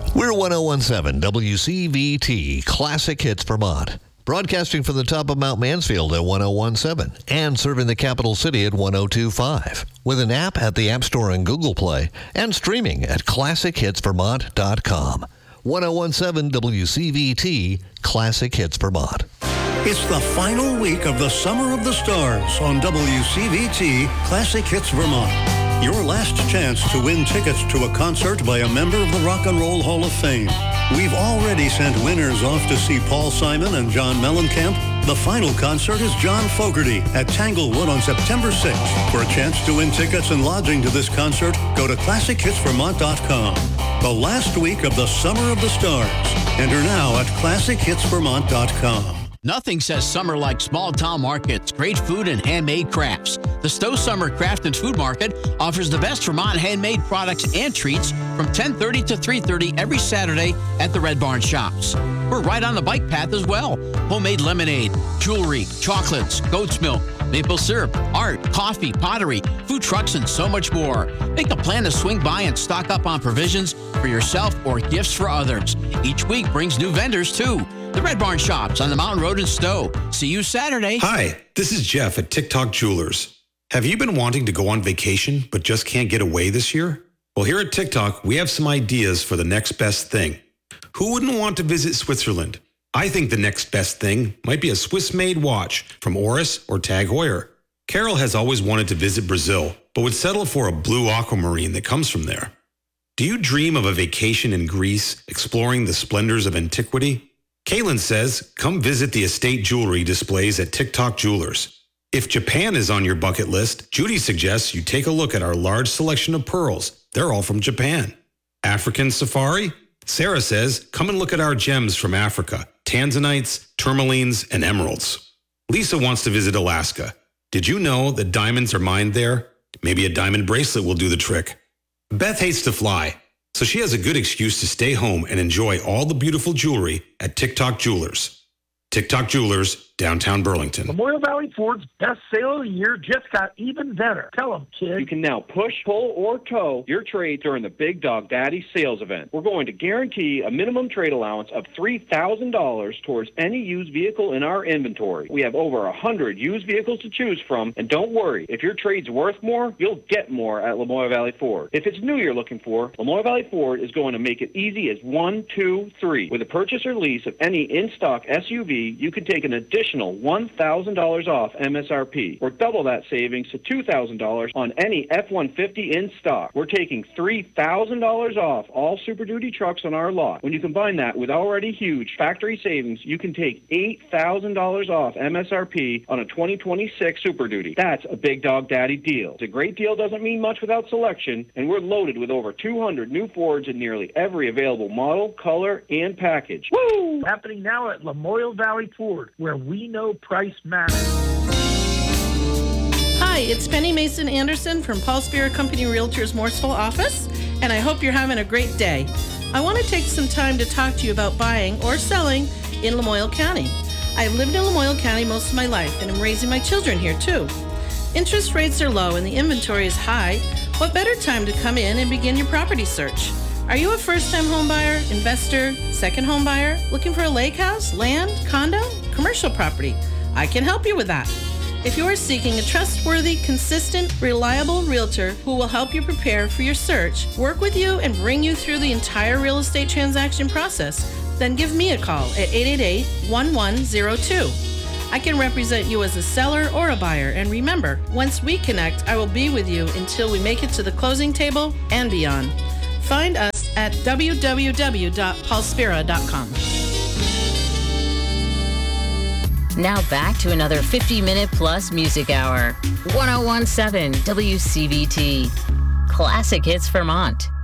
We're 1017 WCVT Classic Hits Vermont. Broadcasting from the top of Mount Mansfield at 1017 and serving the capital city at 1025 with an app at the App Store and Google Play and streaming at ClassicHitsVermont.com. 1017 WCVT Classic Hits Vermont. It's the final week of the Summer of the Stars on WCVT Classic Hits Vermont. Your last chance to win tickets to a concert by a member of the Rock and Roll Hall of Fame. We've already sent winners off to see Paul Simon and John Mellencamp. The final concert is John Fogerty at Tanglewood on September 6th. For a chance to win tickets and lodging to this concert, go to ClassicHitsVermont.com. The last week of the Summer of the Stars. Enter now at ClassicHitsVermont.com. Nothing says summer like small town markets, great food, and handmade crafts. The Stowe Summer Craft and Food Market offers the best Vermont handmade products and treats from 10:30 to 3:30 every Saturday at the Red Barn Shops. We're right on the bike path as well. Homemade lemonade, jewelry, chocolates, goat's milk, maple syrup, art, coffee, pottery, food trucks, and so much more. Make a plan to swing by and stock up on provisions for yourself or gifts for others. Each week brings new vendors, too. The Red Barn Shops on the Mountain Road in Stowe. See you Saturday. Hi, this is Jeff at TikTok Jewelers. Have you been wanting to go on vacation but just can't get away this year? Well, here at TikTok, we have some ideas for the next best thing. Who wouldn't want to visit Switzerland? I think the next best thing might be a Swiss-made watch from Oris or Tag Heuer. Carol has always wanted to visit Brazil, but would settle for a blue aquamarine that comes from there. Do you dream of a vacation in Greece, exploring the splendors of antiquity? Kaylin says, come visit the estate jewelry displays at TikTok Jewelers. If Japan is on your bucket list, Judy suggests you take a look at our large selection of pearls. They're all from Japan. African safari? Sarah says, come and look at our gems from Africa, tanzanites, tourmalines, and emeralds. Lisa wants to visit Alaska. Did you know that diamonds are mined there? Maybe a diamond bracelet will do the trick. Beth hates to fly, so she has a good excuse to stay home and enjoy all the beautiful jewelry at TikTok Jewelers. TikTok Jewelers, downtown Burlington. Memorial Valley Ford's best sale of the year just got even better. Tell them, kid. You can now push, pull, or tow your trade during the Big Dog Daddy sales event. We're going to guarantee a minimum trade allowance of $3,000 towards any used vehicle in our inventory. We have over 100 used vehicles to choose from, and don't worry, if your trade's worth more, you'll get more at Lamoille Valley Ford. If it's new you're looking for, Lamoille Valley Ford is going to make it easy as 1, 2, 3. With a purchase or lease of any in-stock SUV, you can take an additional $1,000 off MSRP, or double that savings to $2,000 on any F-150 in stock. We're taking $3,000 off all Super Duty trucks on our lot. When you combine that with already huge factory savings, you can take $8,000 off MSRP on a 2026 Super Duty. That's a Big Dog Daddy deal. It's a great deal doesn't mean much without selection, and we're loaded with over 200 new Fords in nearly every available model, color, and package. Woo! Happening now at Lamoille Valley Ford, where we know price matters. Hi, it's Penny Mason Anderson from Paul Spira Company Realtors Morrisville office, and I hope you're having a great day. I want to take some time to talk to you about buying or selling in Lamoille County. I've lived in Lamoille County most of my life, and I'm raising my children here too. Interest rates are low and the inventory is high. What better time to come in and begin your property search? Are you a first-time home buyer, investor, second home buyer, looking for a lake house, land, condo, commercial property? I can help you with that. If you are seeking a trustworthy, consistent, reliable realtor who will help you prepare for your search, work with you, and bring you through the entire real estate transaction process, then give me a call at 888-1102. I can represent you as a seller or a buyer, and remember, once we connect, I will be with you until we make it to the closing table and beyond. Find us at www.paulspira.com. Now back to another 50-minute plus music hour. 1017 WCVT. Classic Hits Vermont.